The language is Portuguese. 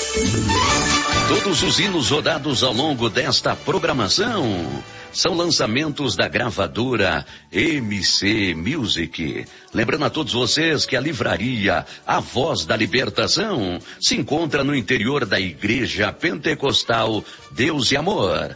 Todos os hinos rodados ao longo desta programação são lançamentos da gravadora MC Music. Lembrando a todos vocês que a livraria A Voz da Libertação se encontra no interior da Igreja Pentecostal Deus e Amor,